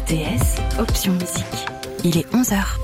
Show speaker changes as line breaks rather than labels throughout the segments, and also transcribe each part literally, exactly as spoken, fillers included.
R T S, option musique. Il est onze heures.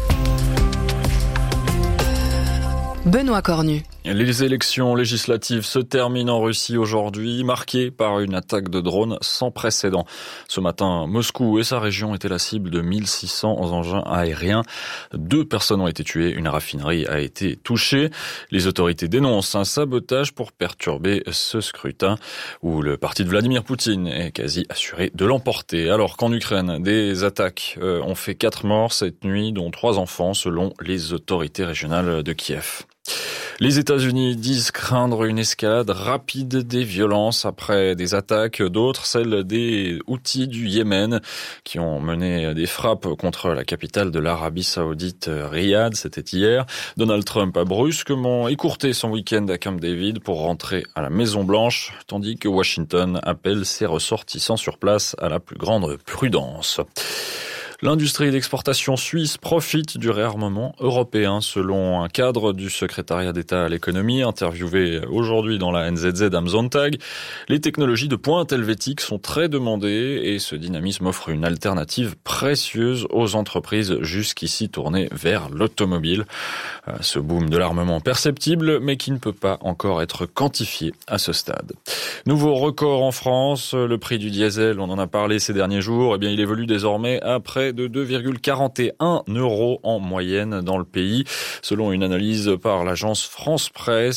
Benoît Cornu.
Les élections législatives se terminent en Russie aujourd'hui, marquées par une attaque de drones sans précédent. Ce matin, Moscou et sa région étaient la cible de mille six cents engins aériens. Deux personnes ont été tuées, une raffinerie a été touchée. Les autorités dénoncent un sabotage pour perturber ce scrutin où le parti de Vladimir Poutine est quasi assuré de l'emporter. Alors qu'en Ukraine, des attaques ont fait quatre morts cette nuit, dont trois enfants selon les autorités régionales de Kiev. Les États-Unis disent craindre une escalade rapide des violences après des attaques, d'autres celles des Houthis du Yémen qui ont mené des frappes contre la capitale de l'Arabie Saoudite, Riyad, c'était hier. Donald Trump a brusquement écourté son week-end à Camp David pour rentrer à la Maison-Blanche, tandis que Washington appelle ses ressortissants sur place à la plus grande prudence. L'industrie d'exportation suisse profite du réarmement européen, selon un cadre du secrétariat d'État à l'économie interviewé aujourd'hui dans la N Z Z am Sonntag. Les technologies de pointe helvétiques sont très demandées et ce dynamisme offre une alternative précieuse aux entreprises jusqu'ici tournées vers l'automobile. Ce boom de l'armement perceptible, mais qui ne peut pas encore être quantifié à ce stade. Nouveau record en France, le prix du diesel, on en a parlé ces derniers jours, eh bien il évolue désormais à près de deux virgule quarante et un euros en moyenne dans le pays, selon une analyse par l'agence France Presse.